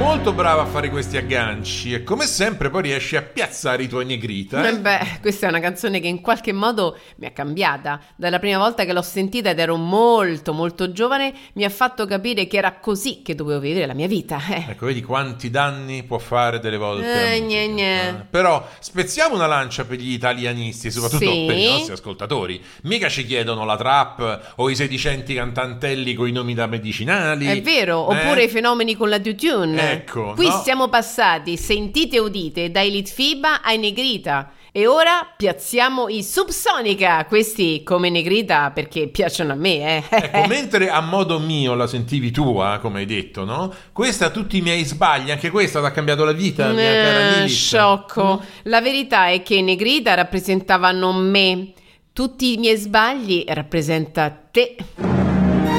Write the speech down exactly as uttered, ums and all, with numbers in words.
molto brava a fare questi agganci e come sempre poi riesci a piazzare i tuoi Negrita. Eh beh, questa è una canzone che in qualche modo mi ha cambiata. Dalla prima volta che l'ho sentita ed ero molto molto giovane, mi ha fatto capire che era così che dovevo vivere la mia vita. Eh. Ecco, vedi quanti danni può fare delle volte la Eh, musica. gne, gne. Eh, Però spezziamo una lancia per gli italianisti, soprattutto Sì. per i nostri ascoltatori. Mica ci chiedono la trap o i sedicenti cantantelli con i nomi da medicinali. È vero, eh? oppure i fenomeni con la Dutune. Ecco, Qui no? siamo passati, sentite e udite, dai Litfiba ai Negrita. E ora piazziamo i Subsonica, questi come Negrita perché piacciono a me, eh. Ecco, mentre a modo mio la sentivi tua, come hai detto, no? Questa tutti i miei sbagli, anche questa ti ha cambiato la vita, mia cara Eh, Lilith. sciocco. La verità è che i Negrita rappresentavano me. Tutti i miei sbagli rappresenta te.